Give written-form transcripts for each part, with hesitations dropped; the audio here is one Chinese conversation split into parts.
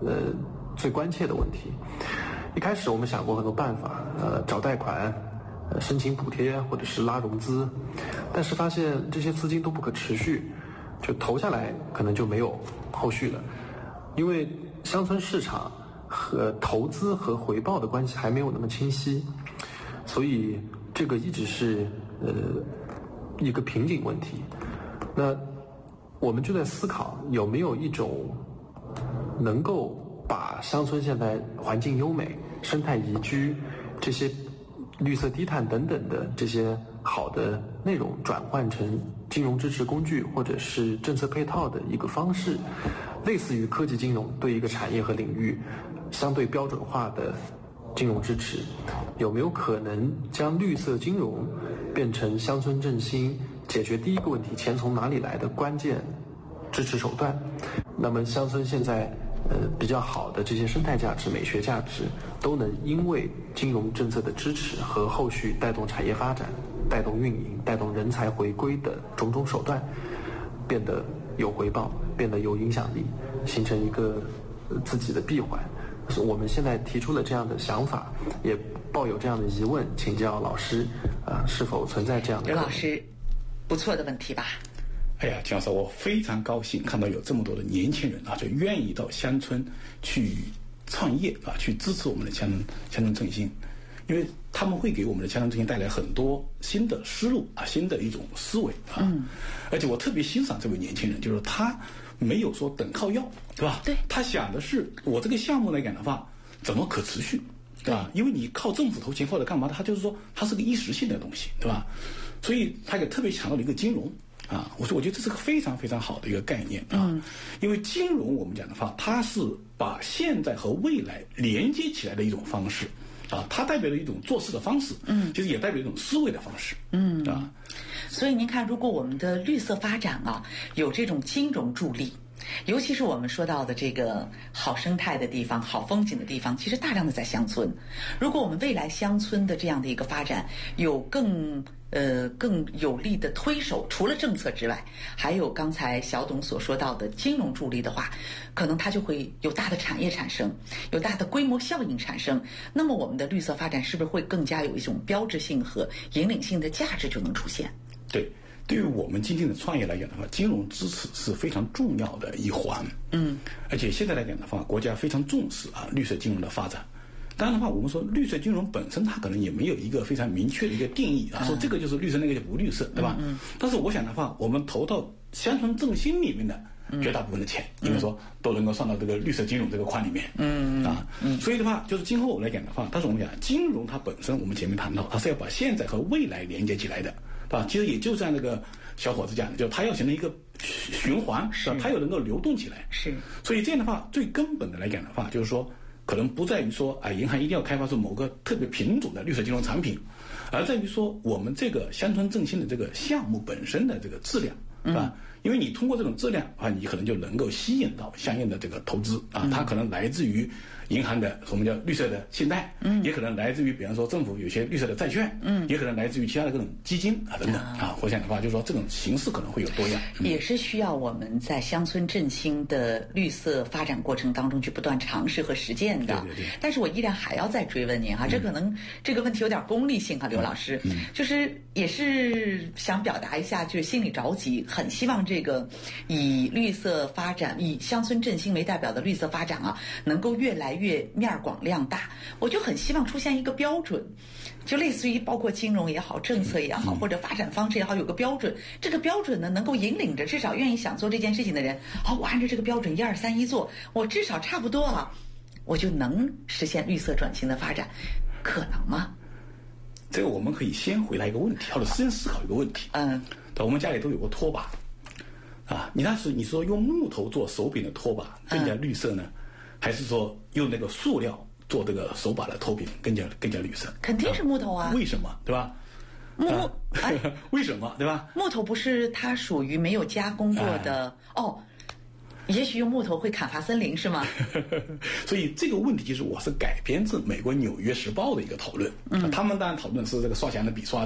最关切的问题。一开始我们想过很多办法，找贷款，申请补贴或者是拉融资，但是发现这些资金都不可持续，就投下来可能就没有后续了，因为乡村市场和投资和回报的关系还没有那么清晰，所以这个一直是一个瓶颈问题。那我们就在思考有没有一种能够把乡村现在环境优美、生态宜居、这些绿色低碳等等的这些好的内容转换成金融支持工具或者是政策配套的一个方式，类似于科技金融对一个产业和领域相对标准化的金融支持，有没有可能将绿色金融变成乡村振兴解决第一个问题钱从哪里来的关键支持手段？那么乡村现在比较好的这些生态价值、美学价值都能因为金融政策的支持和后续带动产业发展、带动运营、带动人才回归的种种手段变得有回报，变得有影响力，形成一个自己的闭环。我们现在提出了这样的想法，也抱有这样的疑问，请教老师是否存在这样的？ 刘老师，不错的问题吧？ 哎呀，金老师，我非常高兴看到有这么多的年轻人就愿意到乡村去创业去支持我们的乡村振兴，因为他们会给我们的乡村振兴带来很多新的思路新的一种思维而且我特别欣赏这位年轻人，就是他没有说等靠要，对吧？ 对， 他想的是我这个项目来讲的话，怎么可持续，对吧？因为你靠政府投钱或者干嘛的，他就是说它是个一时性的东西，对吧？所以他也特别强调了一个金融我觉得这是个非常非常好的一个概念因为金融我们讲的话，它是把现在和未来连接起来的一种方式它代表了一种做事的方式其实也代表一种思维的方式所以您看，如果我们的绿色发展有这种金融助力，尤其是我们说到的这个好生态的地方、好风景的地方，其实大量的在乡村。如果我们未来乡村的这样的一个发展有更有力的推手，除了政策之外，还有刚才小董所说到的金融助力的话，可能它就会有大的产业产生，有大的规模效应产生。那么我们的绿色发展是不是会更加有一种标志性和引领性的价值就能出现？ 对，对于我们今天的创业来讲的话，金融支持是非常重要的一环而且现在来讲的话，国家非常重视绿色金融的发展。当然的话，我们说绿色金融本身它可能也没有一个非常明确的一个定义说这个就是绿色，那个就不绿色，对吧？但是我想的话，我们投到乡村振兴里面的绝大部分的钱，因为说都能够算到这个绿色金融这个框里面所以的话，就是今后来讲的话，但是我们讲金融它本身，我们前面谈到它是要把现在和未来连接起来的，对吧？其实也就像那个小伙子讲的，就它要形成一个循环，它又能够流动起来。 是， 所以这样的话，最根本的来讲的话，就是说可能不在于说银行一定要开发出某个特别品种的绿色金融产品，而在于说我们这个乡村振兴的这个项目本身的这个质量，是吧？因为你通过这种质量你可能就能够吸引到相应的这个投资它可能来自于银行的我们叫绿色的信贷，也可能来自于比方说政府有些绿色的债券，也可能来自于其他的各种基金等等我想的话，就是说这种形式可能会有多样， 也是需要我们在乡村振兴的绿色发展过程当中去不断尝试和实践的。 对。 但是我依然还要再追问您这可能这个问题有点功利性刘老师，就是也是想表达一下，就是心里着急，很希望这个以绿色发展、以乡村振兴为代表的绿色发展能够越来越面广量大。我就很希望出现一个标准，就类似于包括金融也好、政策也好，或者发展方式也好，有个标准。这个标准呢，能够引领着至少愿意想做这件事情的人，我按照这个标准1、2、3、1做，我至少差不多我就能实现绿色转型的发展，可能吗？ 这个我们可以先回答一个问题，或者先思考一个问题。我们家里都有个拖把你说用木头做手柄的拖把更加绿色呢，还是说用那个塑料做这个手把的拖柄更加绿色？ 肯定是木头为什么？对吧？为什么？对吧？ 木头不是它属于没有加工过的也许用木头会砍伐森林是吗？ 所以这个问题其实我是改编自美国《纽约时报》的一个讨论他们当然讨论是这个刷墙的笔刷子，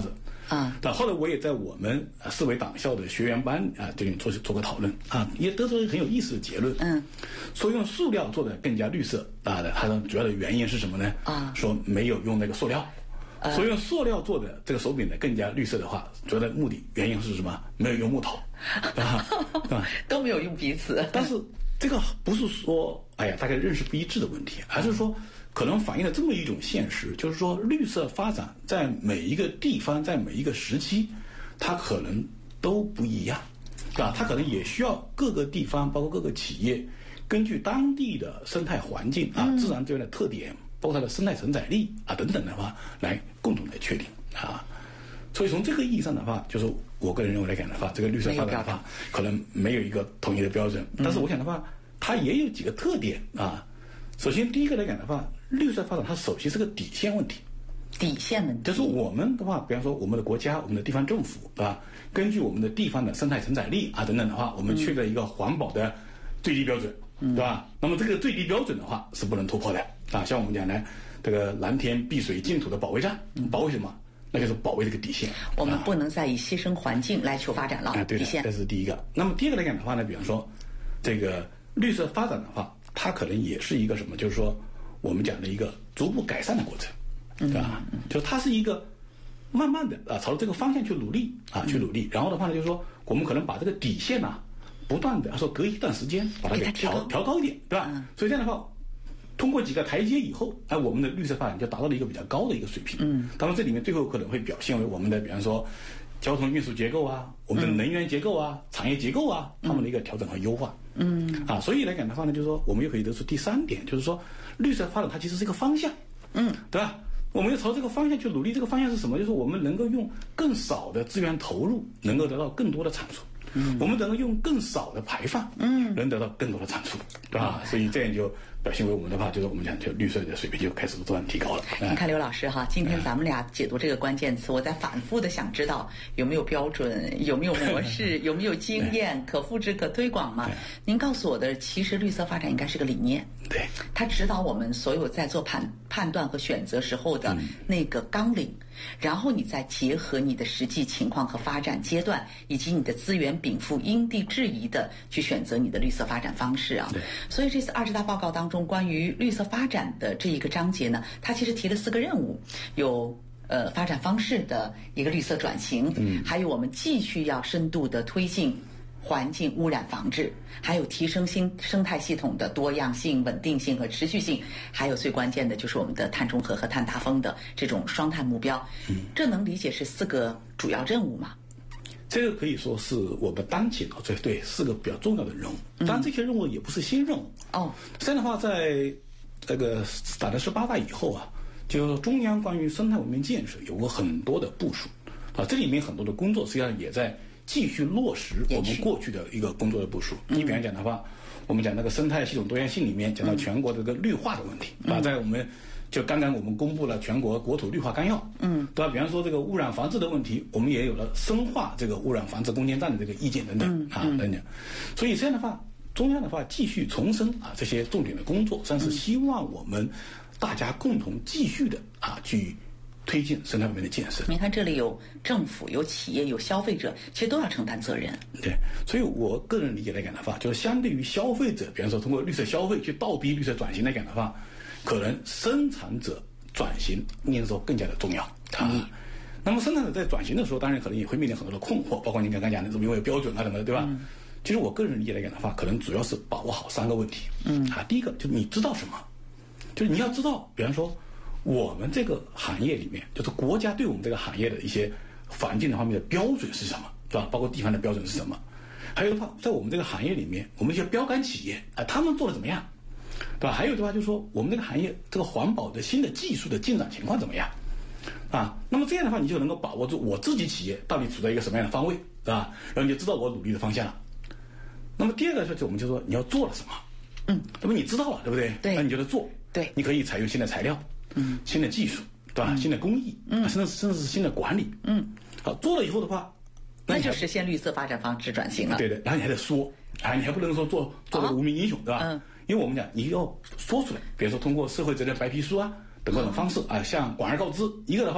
啊。但后来我也在我们市委党校的学员班啊，这里做过讨论啊，也得出了很有意思的结论。说用塑料做的更加绿色啊的，它的主要的原因是什么呢？说没有用那个塑料。所以用塑料做的这个手柄呢更加绿色的话，主要的目的原因是什么？没有用木头， 都没有用彼此。 但是这个不是说大概认识不一致的问题，而是说可能反映了这么一种现实，就是说绿色发展在每一个地方，在每一个时期，它可能都不一样，它可能也需要各个地方，包括各个企业，根据当地的生态环境自然资源的特点，包括它的生态承载力等等的话，来共同来确定所以从这个意义上的话，就是我个人认为来讲的话，这个绿色发展的话，可能没有一个统一的标准。但是我想的话，它也有几个特点首先，第一个来讲的话，绿色发展它首先是个底线问题。 底线问题就是我们的话，比方说我们的国家、我们的地方政府，根据我们的地方的生态承载力等等的话，我们确立一个环保的最低标准，对吧？那么这个最低标准的话是不能突破的像我们讲的这个蓝天碧水净土的保卫战，保卫什么？那就是保卫这个底线。 我们不能再以牺牲环境来求发展了。 对的，这是第一个。那么第二个来讲的话呢，比方说这个绿色发展的话，它可能也是一个什么？就是说我们讲的一个逐步改善的过程，对吧？就是它是一个慢慢的朝着这个方向去努力去努力。然后的话呢，就是说我们可能把这个底线不断的说隔一段时间把它给调高一点，对吧？所以这样的话，通过几个台阶以后，我们的绿色发展就达到了一个比较高的一个水平。当然这里面最后可能会表现为我们的，比方说交通运输结构我们的能源结构产业结构它们的一个调整和优化。所以来讲的话呢，就是说我们又可以得出第三点，就是说绿色发展它其实是一个方向，对吧？我们要朝这个方向去努力。这个方向是什么？就是我们能够用更少的资源投入，能够得到更多的产出。我们能够用更少的排放，能得到更多的产出，对吧？所以这样就表现为我们的话，就是我们讲就绿色的水平就开始不断提高了。 你看刘老师今天咱们俩解读这个关键词，我在反复的想知道有没有标准，有没有模式，有没有经验，可复制可推广嘛？您告诉我的，其实绿色发展应该是个理念， 对， 它指导我们所有在做判断和选择时候的那个纲领。然后你再结合你的实际情况和发展阶段，以及你的资源禀赋，因地制宜的去选择你的绿色发展方式所以这次20大报告当中关于绿色发展的这一个章节呢，它其实提了4个任务，有发展方式的一个绿色转型，还有我们继续要深度的推进环境污染防治，还有提升生态系统的多样性、稳定性和持续性，还有最关键的就是我们的碳中和和碳达峰的这种双碳目标。这能理解是4个主要任务吗？ 这个可以说是我们当前对4个比较重要的任务。当然这些任务也不是新任务这样的话，在这个打了18大以后就是说中央关于生态文明建设有过很多的部署这里面很多的工作实际上也在继续落实我们过去的一个工作的部署。你比方讲的话，我们讲那个生态系统多样性里面讲到全国的这个绿化的问题在我们就刚刚我们公布了全国国土绿化纲要对吧？比方说这个污染防治的问题，我们也有了深化这个污染防治攻坚战的这个意见等等等等。所以这样的话，中央的话继续重申这些重点的工作，但是希望我们大家共同继续的去推进生态文明的建设。 你看这里有政府、有企业、有消费者，其实都要承担责任。 对，所以我个人理解来讲的话，就是相对于消费者，比方说通过绿色消费去倒逼绿色转型来讲的话，可能生产者转型应该说更加的重要那么生产者在转型的时候，当然可能也会面临很多的困惑，包括您刚刚讲的有没有标准什么的，对吧？其实我个人理解来讲的话，可能主要是把握好3个问题。第一个就是你知道什么，就是你要知道，比方说我们这个行业里面，就是国家对我们这个行业的一些环境的方面的标准是什么，对吧？包括地方的标准是什么？还有的话，在我们这个行业里面，我们一些标杆企业他们做的怎么样，对吧？还有的话就是说，我们这个行业这个环保的新的技术的进展情况怎么样那么这样的话，你就能够把握住我自己企业到底处在一个什么样的方位，对吧？然后你就知道我努力的方向了。那么第二个就是我们就说你要做了什么，那么你知道了，对不对？ 对， 那你就得做。 对， 你可以采用新的材料，新的技术，对吧？新的工艺，甚至是新的管理，好，做了以后的话， 那就实现绿色发展方式转型了。 对，然后你还得说，你还不能说做这个无名英雄，对吧？因为我们讲你要说出来，比如说通过社会责任白皮书等各种方式向广而告之。一个的话，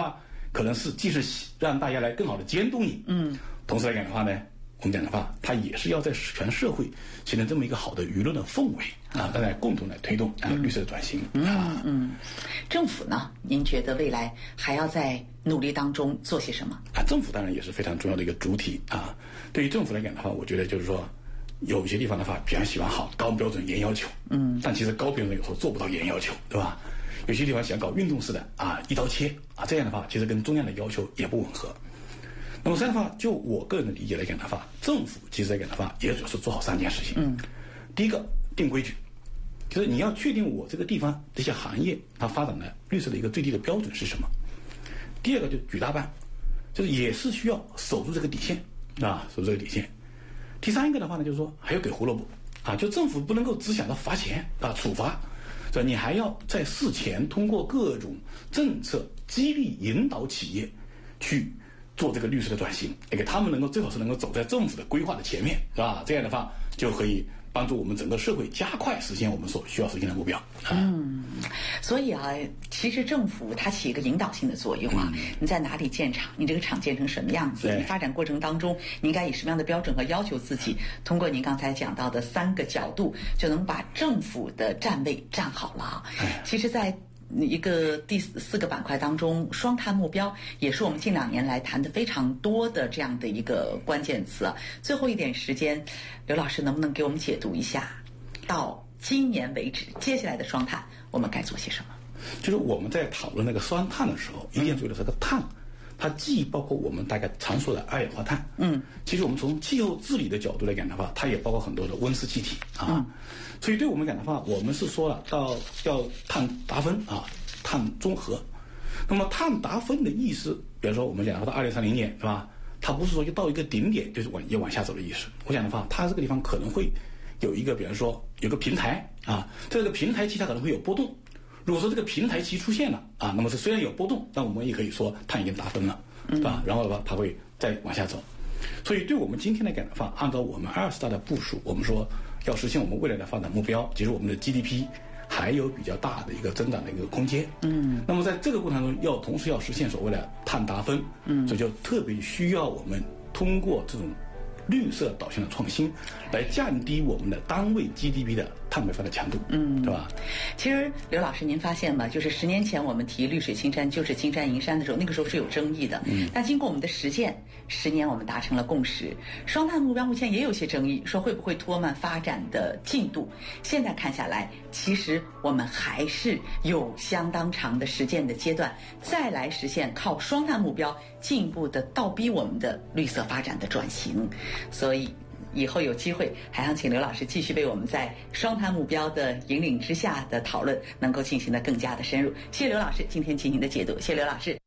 可能是既是让大家来更好的监督你，同时来讲的话呢，我们讲的话，它也是要在全社会形成这么一个好的舆论的氛围啊，大家共同来推动绿色的转型啊。 政府呢，您觉得未来还要在努力当中做些什么？ 政府当然也是非常重要的一个主体啊。对于政府来讲的话，我觉得就是说，有些地方的话比较喜欢好高标准严要求，但其实高标准有时候做不到严要求，对吧？有些地方想搞运动式的一刀切这样的话其实跟中央的要求也不吻合。那么这样的话，就我个人的理解来讲的话，政府其实来讲的话，也主要是做好3件事情。第一个，定规矩，就是你要确定我这个地方这些行业它发展的绿色的一个最低的标准是什么。第二个就举大办，就是也是需要守住这个底线守住这个底线。第三个的话呢，就是说还要给胡萝卜就政府不能够只想到罚钱处罚，你还要在事前通过各种政策激励引导企业去做这个绿色的转型，给他们最好是能够走在政府的规划的前面，是吧？这样的话就可以帮助我们整个社会加快实现我们所需要实现的目标。 所以其实政府它起一个引导性的作用你在哪里建厂，你这个厂建成什么样子，你发展过程当中你应该以什么样的标准和要求自己，通过您刚才讲到的3个角度，就能把政府的站位站好了。其实在一个第4个板块当中，双碳目标也是我们近2年来谈的非常多的这样的一个关键词最后一点时间，刘老师能不能给我们解读一下，到今年为止接下来的双碳我们该做些什么？ 就是我们在讨论那个双碳的时候，一定要注意的这个碳，它既包括我们大概常说的二氧化碳，其实我们从气候治理的角度来讲的话，它也包括很多的温室气体所以对我们讲的话，我们是说了要碳达峰碳中和。那么碳达峰的意思，比如说我们讲到2030年，对吧？它不是说就到一个顶点就是往下走的意思。我讲的话，它这个地方可能会有一个，比如说有个平台这个平台期它可能会有波动。如果说这个平台期出现了那么是虽然有波动，但我们也可以说碳已经达峰了，对吧？然后的话，它会再往下走。所以对我们今天来讲的话，按照我们20大的部署，我们说要实现我们未来的发展目标，其实我们的 GDP 还有比较大的一个增长的一个空间。那么在这个过程中，同时要实现所谓的碳达峰，所以就特别需要我们通过这种绿色导向的创新，来降低我们的单位 GDP 的碳排放的强度，对吧？ 其实刘老师，您发现吗？就是10年前我们提绿水青山就是金山银山的时候，那个时候是有争议的。但经过我们的实践，10年我们达成了共识。双碳目标目前也有些争议，说会不会拖慢发展的进度？现在看下来，其实我们还是有相当长的实践的阶段，再来实现靠双碳目标进一步的倒逼我们的绿色发展的转型。所以以后有机会还想请刘老师继续为我们在双碳目标的引领之下的讨论能够进行得更加的深入。谢谢刘老师今天进行的解读，谢谢刘老师。